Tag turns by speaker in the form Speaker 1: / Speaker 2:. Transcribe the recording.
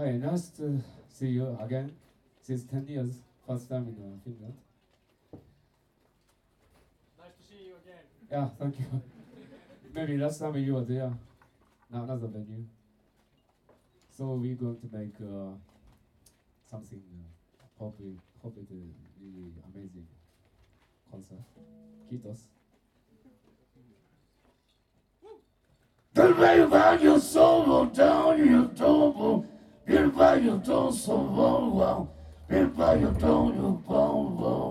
Speaker 1: Hi, nice to see you again. Since 10 years, first time in Finland.
Speaker 2: Nice to see you again.
Speaker 1: Yeah, thank you. Maybe last time you were there, now another venue. So we're going to make something, hope it really amazing concert. Kiitos. Purify your soul down your temple. Purify your soul, purify your soul,